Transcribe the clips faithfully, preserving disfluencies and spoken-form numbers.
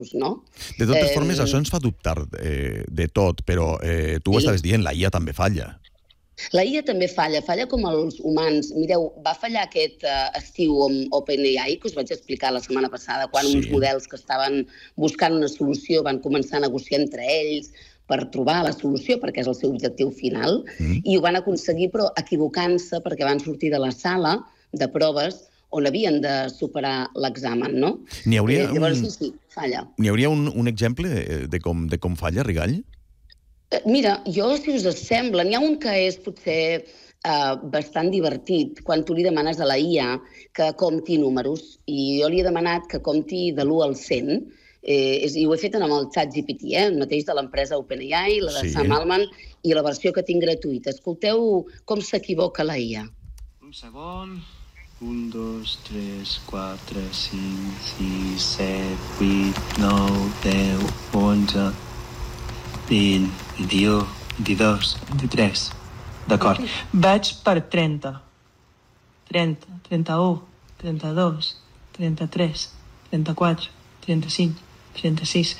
no? De totes eh... formes, això ens fa dubtar eh, de tot, però eh, tu ho sí. estaves dient, la I A també falla. La I A també falla, falla com els humans. Mireu, va fallar aquest uh, estiu amb OpenAI, que us vaig explicar la setmana passada, quan sí. uns models que estaven buscant una solució van començar a negociar entre ells per trobar la solució, perquè és el seu objectiu final, mm. i ho van aconseguir, però equivocant-se, perquè van sortir de la sala de proves on havien de superar l'examen, no? N'hi hauria, eh, llavors, un... sí, sí, falla. N'hi hauria un, un exemple de com, de com falla, Rigall? Eh, mira, jo, si us sembla, n'hi ha un que és potser eh, bastant divertit, quan tu li demanes a la I A que compti números, i jo li he demanat que compti de l'u al cent, eh, és, i ho he fet amb el ChatGPT, eh, el mateix de l'empresa OpenAI, la de sí. Sam Altman, i la versió que tinc gratuïta. Escolteu com s'equivoca la I A. Un segon... un, dos, tres, quatre, cinc, sis, set, vuit, nou, deu, onze, vint, vint-i-u, vint-i-dos, vint-i-tres. D'acord. Vaig per trenta. trenta, trenta-u, trenta-dos, trenta-tres, trenta-quatre, trenta-cinc, trenta-sis,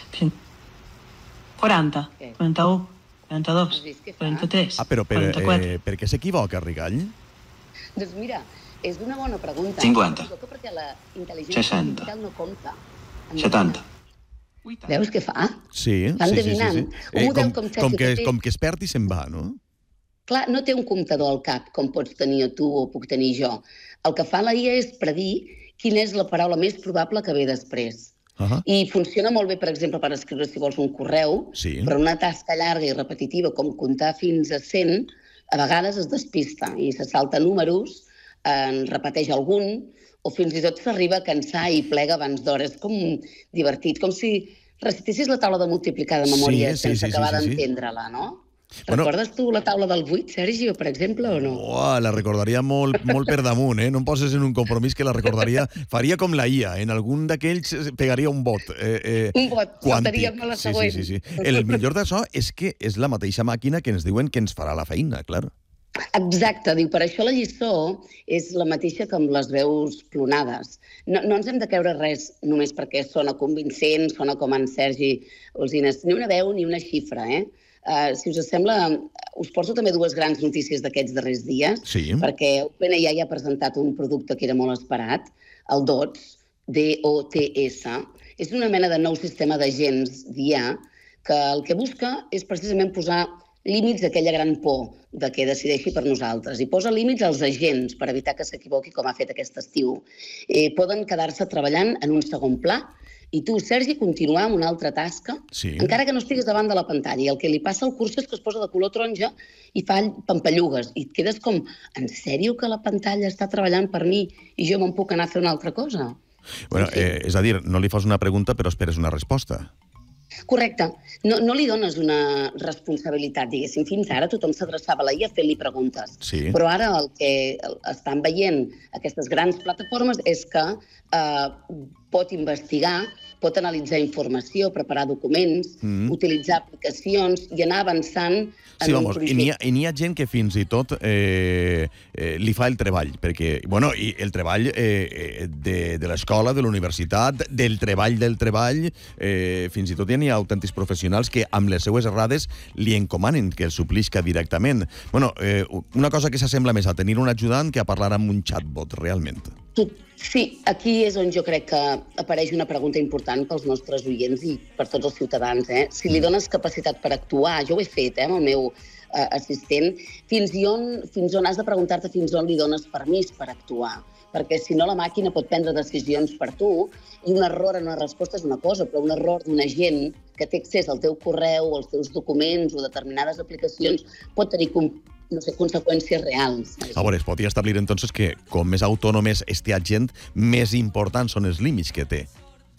quaranta, quaranta-u, quaranta-dos, quaranta-tres, ah, però per, quaranta-quatre. Eh, per què s'equivoca, Rigall? Doncs mira, és una bona pregunta. cinquanta. Perquè la intel·ligència seixanta. artificial no compta. setanta. Veus què fa? Sí, va sí, endevinant. sí, sí. Eh, com, com, com, que, com que es perd i se'n va, no? Clar, no té un comptador al cap, com pots tenir tu o puc tenir jo. El que fa la I A és predir quina és la paraula més probable que ve després. Uh -huh. I funciona molt bé, per exemple, per escriure, si vols, un correu, sí. però una tasca llarga i repetitiva, com comptar fins a cent, a vegades es despista i se salta números, en repeteix algun, o fins i tot s'arriba a cansar i plega abans d'hora. És com divertit, com si recitessis la taula de multiplicar de memòria sí, sí, sense sí, acabar sí, sí, d'entendre-la, no? Bueno, recordes tu la taula del vuit, Sergio, per exemple, o no? Oh, la recordaria molt, molt per damunt, eh? No em poses en un compromís que la recordaria... Faria com la I A, en algun d'aquells pegaria un vot. Eh, eh, un vot, saltaríem a la següent. Sí, sí, sí, sí. El millor d'això és que és la mateixa màquina que ens diuen que ens farà la feina, clar. Exacte, diu, per això la lliçó és la mateixa que amb les veus clonades. No, no ens hem de creure res només perquè sona convincent, sona com en Sergi Olsines, ni una veu ni una xifra, eh? Uh, si us sembla, us porto també dues grans notícies d'aquests darrers dies, sí. perquè OpenAI ha presentat un producte que era molt esperat, el D O T S, D O T S. És una mena de nou sistema d'agents d'I A que el que busca és precisament posar límits a aquella gran por de que decideixi per nosaltres. I posa límits als agents per evitar que s'equivoqui com ha fet aquest estiu. Eh, poden quedar-se treballant en un segon pla i tu, Sergi, continuar amb una altra tasca, sí. encara que no estiguis davant de la pantalla. I el que li passa al curs és que es posa de color taronja i fa pampallugues. I et quedes com, en sèrio que la pantalla està treballant per mi i jo me'n puc anar a fer una altra cosa? Bueno, eh, és a dir, no li fas una pregunta però esperes una resposta. Correcte. No, no li dones una responsabilitat, diguéssim. Fins ara tothom s'adreçava a la I A fent-li preguntes. Sí. Però ara el que estan veient aquestes grans plataformes és que eh, pot investigar, pot analitzar informació, preparar documents, mm. utilitzar aplicacions i anar avançant en sí, vamos, un projecte. I n'hi ha, ha gent que fins i tot eh, eh, li fa el treball, perquè, bueno, i el treball eh, de, de l'escola, de la universitat, del treball del treball, eh, fins i tot hi ha autèntics professionals que amb les seues errades li encomanen que el suplisca directament. Bueno, eh, una cosa que s'assembla més a tenir un ajudant que a parlar amb un chatbot, realment. Sí, aquí és on jo crec que apareix una pregunta important pels nostres oients i per tots els ciutadans. Eh? Si li dones capacitat per actuar, jo ho he fet eh, amb el meu eh, assistent, fins on, fins on has de preguntar-te fins on li dones permís per actuar. Perquè si no la màquina pot prendre decisions per tu i un error en una resposta és una cosa, però un error d'un agent que té accés al teu correu, als teus documents o determinades aplicacions pot tenir no sé, conseqüències reals. A veure, es podria establir entonces que com més autònom és este agent, més importants són els límits que té.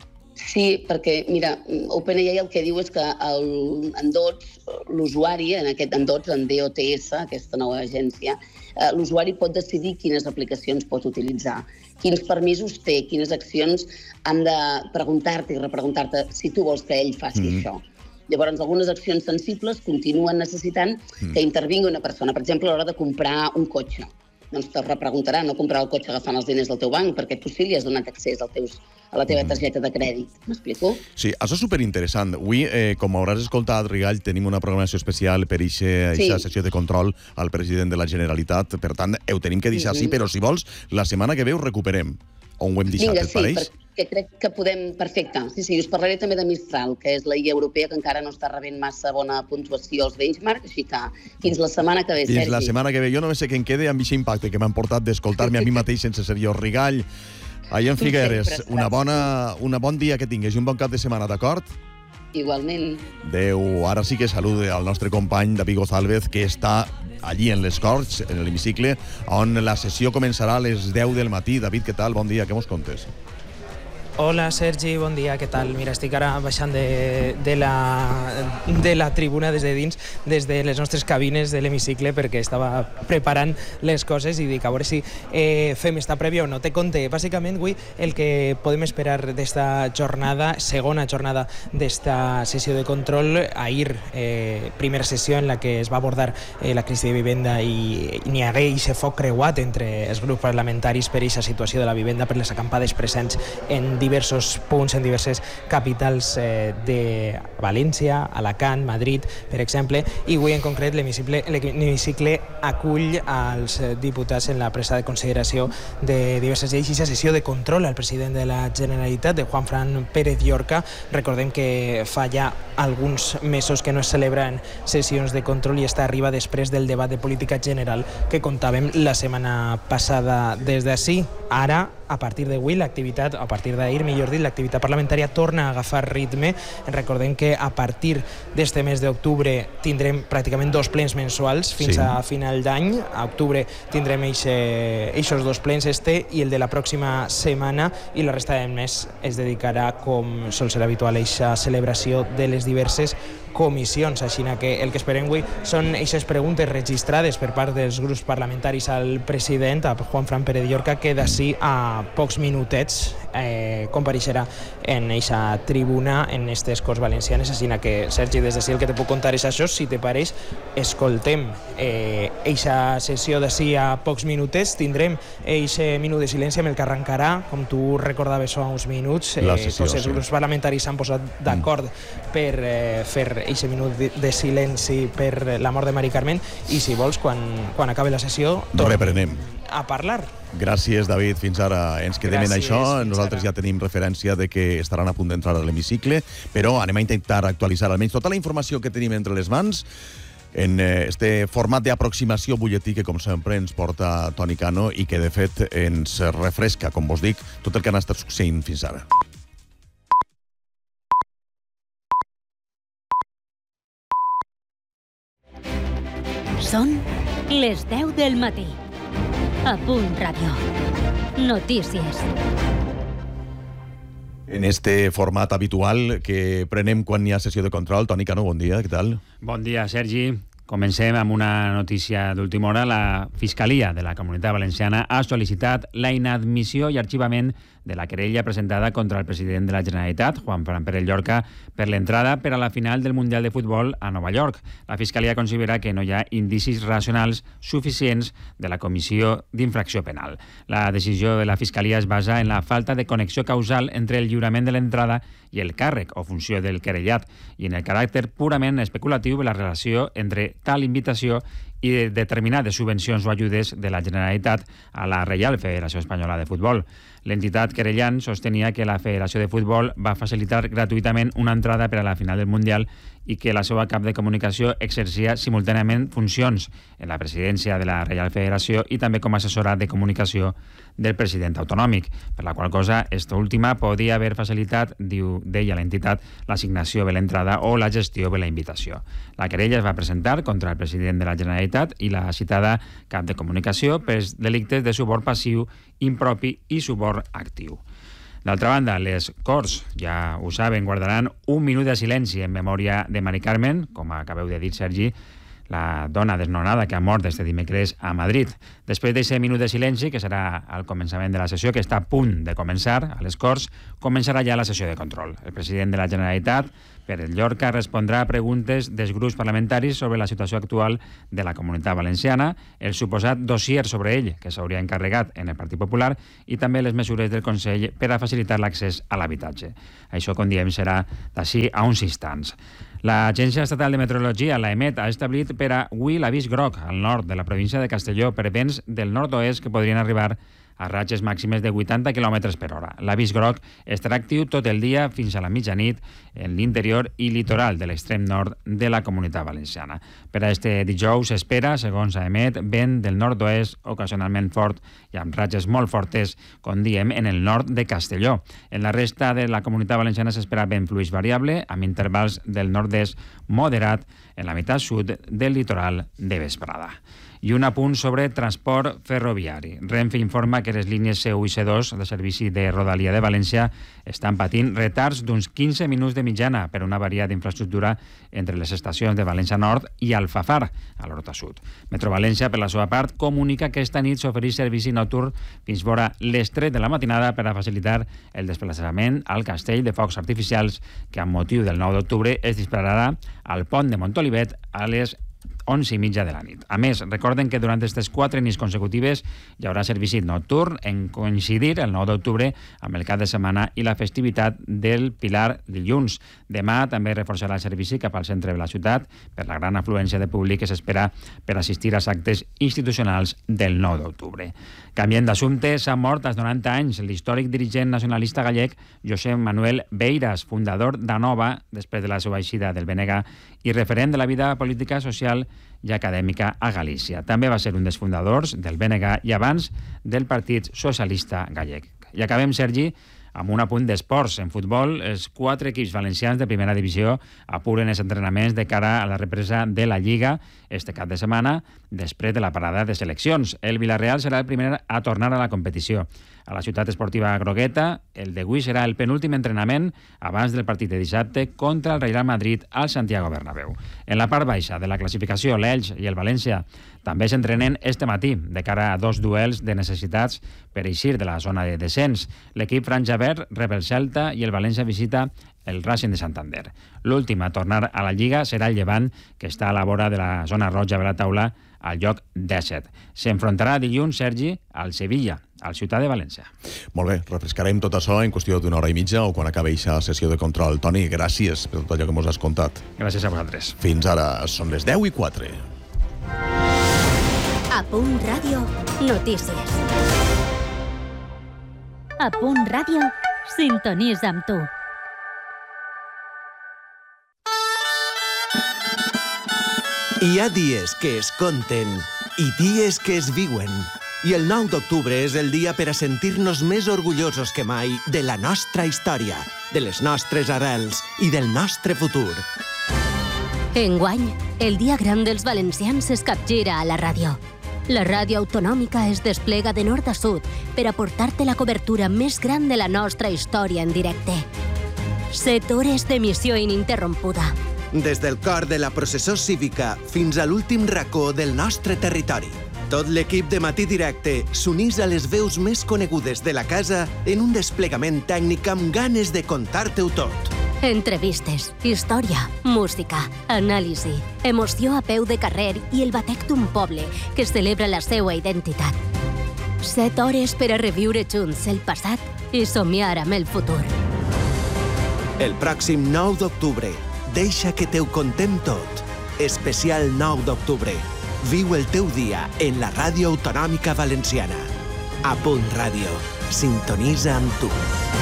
Sí, perquè, mira, OpenAI el que diu és que el, en D O T S, l'usuari, en aquest en D O T S, en D O T S, aquesta nova agència, eh, l'usuari pot decidir quines aplicacions pot utilitzar, quins permisos té, quines accions han de preguntar-te i repreguntar-te si tu vols que ell faci mm. això. Llavors, algunes accions sensibles continuen necessitant mm. que intervingui una persona. Per exemple, a l'hora de comprar un cotxe. Doncs te repreguntarà, no comprar el cotxe agafant els diners del teu banc, perquè tu sí li has donat accés als teus, a la teva targeta de crèdit. M'explico? Sí, això és superinteressant. Avui, eh, com hauràs escoltat, Rigall, tenim una programació especial per aquesta sí. sessió de control al president de la Generalitat. Per tant, ho tenim que deixar així, mm -hmm. però si vols, la setmana que ve ho recuperem. On ho hem deixat, Vinga, et sí, pareix? perquè crec que podem... Perfecte. Sí, sí, us parlaré també de Mistral, que és la I A europea que encara no està rebent massa bona puntuació als benchmarks, així que fins la setmana que ve, Fins Sergi. la setmana que ve. Jo només sé què em quede amb aquest impacte que m'han portat d'escoltar-me a mi mateix sense ser jo. Rigall, allà en Figueres, una bona, una bon dia que tingues i un bon cap de setmana, d'acord? Igualment. Adéu. Ara sí que salude al nostre company David González, que està allí en les Corts, en l'hemicicle, on la sessió començarà a les deu del matí. David, què tal? Bon dia, què mos contes? Hola, Sergi, bon dia, què tal? Mira, estic ara baixant de, de, la, de la tribuna des de dins, des de les nostres cabines de l'hemicicle, perquè estava preparant les coses i dic, a veure si eh, fem esta prèvia o no. Te conté, bàsicament, avui, el que podem esperar d'esta jornada, segona jornada d'esta sessió de control. Ahir, eh, primera sessió en la que es va abordar eh, la crisi de vivenda i, i n'hi hagué aquest foc creuat entre els grups parlamentaris per aquesta situació de la vivenda, per les acampades presents en diversos punts, en diverses capitals eh, de València, Alacant, Madrid, per exemple, i avui en concret l'hemicicle acull als diputats en la presa de consideració de diverses lleis i la sessió de control al president de la Generalitat, de Juanfran Pérez Llorca. Recordem que fa ja alguns mesos que no es celebren sessions de control i està arriba després del debat de política general que contàvem la setmana passada des d'ací. Ara, a partir d'avui, l'activitat, a partir d'ahir, millor dit, l'activitat parlamentària torna a agafar ritme. Recordem que a partir d'este mes d'octubre tindrem pràcticament dos plens mensuals fins sí. a final d'any. A octubre tindrem aquests dos plens, este i el de la pròxima setmana, i la resta del mes es dedicarà, com sol ser habitual, a aquesta celebració de les diverses comissions. Així que el que esperem avui són aquestes preguntes registrades per part dels grups parlamentaris al president, a Juanfran Pérez Llorca, que d'ací a pocs minutets eh, compareixerà en aquesta tribuna en aquestes Corts Valencianes. Així que, Sergi, des d'ací el que te puc contar és això. Si te pareix, escoltem aquesta eh, sessió d'ací a pocs minutets. Tindrem aquest minut de silenci amb el que arrencarà, com tu recordaves fa uns minuts. Eh, sessió, tots els grups sí. parlamentaris s'han posat d'acord mm. per eh, fer aquest minut de silenci per la mort de Mari Carmen, i si vols, quan, quan acabi la sessió reprenem a parlar. Gràcies, David. Fins ara ens quedem Gràcies, en això. Nosaltres ara. ja tenim referència de que estaran a punt d'entrar a l'hemicicle, però anem a intentar actualitzar almenys tota la informació que tenim entre les mans en este format d'aproximació butlletí que, com sempre, ens porta Toni Cano i que, de fet, ens refresca, com vos dic, tot el que han estat succeint fins ara. Són les deu del matí. A Punt Ràdio. Notícies. En este format habitual que prenem quan hi ha sessió de control. Toni Cano, bon dia, què tal? Bon dia, Sergi. Comencem amb una notícia d'última hora. La Fiscalia de la Comunitat Valenciana ha sol·licitat la inadmissió i arxivament de la querella presentada contra el president de la Generalitat, Juanfran Pérez Llorca, per l'entrada per a la final del Mundial de Futbol a Nova York. La Fiscalia considera que no hi ha indicis racionals suficients de la Comissió d'Infracció Penal. La decisió de la Fiscalia es basa en la falta de connexió causal entre el lliurament de l'entrada i el càrrec o funció del querellat i en el caràcter purament especulatiu de la relació entre tal invitació i de determinades subvencions o ajudes de la Generalitat a la Reial Federació Espanyola de Futbol. L'entitat querellant sostenia que la Federació de Futbol va facilitar gratuïtament una entrada per a la final del Mundial i que la seva cap de comunicació exercia simultàniament funcions en la presidència de la Reial Federació i també com a assessora de comunicació del president autonòmic, per la qual cosa esta última podia haver facilitat, diu deia l'entitat, l'assignació de l'entrada o la gestió de la invitació. La querella es va presentar contra el president de la Generalitat i la citada cap de comunicació per delictes de suborn passiu, impropi i suborn actiu. D'altra banda, les Corts, ja ho saben, guardaran un minut de silenci en memòria de Mari Carmen, com acabeu de dir, Sergi, la dona desnonada que ha mort este dimecres a Madrid. Després d'aquest minut de silenci, que serà al començament de la sessió, que està a punt de començar, a les Corts, començarà ja la sessió de control. El president de la Generalitat, Pere Llorca, respondrà a preguntes dels grups parlamentaris sobre la situació actual de la Comunitat Valenciana, el suposat dossier sobre ell, que s'hauria encarregat en el Partit Popular, i també les mesures del Consell per a facilitar l'accés a l'habitatge. Això, com diem, serà d'ací a uns instants. L'Agència Estatal de Meteorologia, l'AEMET, ha establit per a avui l'avís groc al nord de la província de Castelló per vents del nord-oest que podrien arribar a ratxes màximes de vuitanta quilòmetres per hora. L'avís groc estarà actiu tot el dia fins a la mitjanit en l'interior i litoral de l'extrem nord de la Comunitat Valenciana. Per a este dijous s'espera, segons AEMET, vent del nord-oest ocasionalment fort i amb ratxes molt fortes, com diem, en el nord de Castelló. En la resta de la Comunitat Valenciana s'espera vent fluix variable amb intervals del nord-est moderat en la meitat sud del litoral de vesprada. I un apunt sobre transport ferroviari. Renfe informa que les línies C u i C dos de servici de Rodalia de València estan patint retards d'uns quinze minuts de mitjana per una avaria d'infraestructura entre les estacions de València Nord i Alfafar, a l'Horta Sud. Metro València, per la seva part, comunica que esta nit s'ofereix servici nocturn fins vora les tres de la matinada per a facilitar el desplaçament al castell de focs artificials que, amb motiu del nou d'octubre, es dispararà al pont de Montolivet a les onze i mitja de la nit. A més, recorden que durant aquestes quatre nits consecutives hi haurà servici nocturn en coincidir el nou d'octubre amb el cap de setmana i la festivitat del Pilar dilluns. Demà també reforçarà el servici cap al centre de la ciutat per la gran afluència de públic que s'espera per assistir als actes institucionals del nou d'octubre. Canviant d'assumpte, s'ha mort als noranta anys l'històric dirigent nacionalista gallec Josep Manuel Beiras, fundador d'Anova després de la seva eixida del B N G i referent de la vida política, social i acadèmica a Galícia. També va ser un dels fundadors del B N G i abans del Partit Socialista Gallec. I acabem, Sergi, amb un apunt d'esports. En futbol, els quatre equips valencians de primera divisió apuren els entrenaments de cara a la represa de la Lliga este cap de setmana, després de la parada de seleccions. El Villarreal serà el primer a tornar a la competició. A la ciutat esportiva grogueta, el d'avui serà el penúltim entrenament abans del partit de dissabte contra el Real Madrid al Santiago Bernabéu. En la part baixa de la classificació, l'Elx i el València també s'entrenen este matí de cara a dos duels de necessitats per eixir de la zona de descens. L'equip franja verd rep el Celta i el València visita el Racing de Santander. L'últim a tornar a la Lliga serà el Llevant, que està a la vora de la zona roja de la taula al lloc disset. S'enfrontarà dilluns, Sergi, al Sevilla, al Ciutat de València. Molt bé, refrescarem tot això en qüestió d'una hora i mitja o quan acabi aquesta sessió de control. Toni, gràcies per tot allò que mos has contat. Gràcies a vosaltres. Fins ara, són les deu i quatre. A Punt Ràdio, notícies. A Punt Ràdio, sintonitza amb tu. Hi ha dies que es conten i dies que es viuen. I el nou d'octubre és el dia per a sentir-nos més orgullosos que mai de la nostra història, de les nostres arrels i del nostre futur. Enguany, el dia gran dels valencians es capgira a la ràdio. La ràdio autonòmica es desplega de nord a sud per aportar-te la cobertura més gran de la nostra història en directe. Set hores d'emissió ininterrompuda. Des del cor de la processó cívica fins a l'últim racó del nostre territori. Tot l'equip de Matí Directe s'unís a les veus més conegudes de la casa en un desplegament tècnic amb ganes de contar-te-ho tot. Entrevistes, història, música, anàlisi, emoció a peu de carrer i el batec d'un poble que celebra la seva identitat. Set hores per a reviure junts el passat i somiar amb el futur. El pròxim nou d'octubre, deixa que te ho contem tot. Especial nou d'octubre. Viu el teu dia en la ràdio autonòmica valenciana. A Punt Ràdio. Sintonitza amb tu.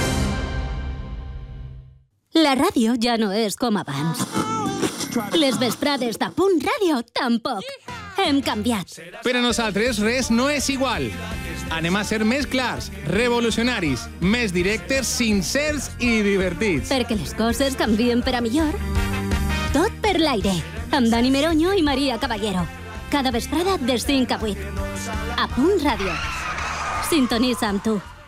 La ràdio ja no és com abans. Les vesprades de Punt Ràdio tampoc. Hem canviat. Per a nosaltres res no és igual. Anem a ser més clars, revolucionaris, més directes, sincers i divertits. Perquè les coses canvien per a millor. Tot per l'aire, amb Dani Meroño i Maria Caballero. Cada vesprada de cinc a vuit. A Punt Ràdio. Sintonitza amb tu.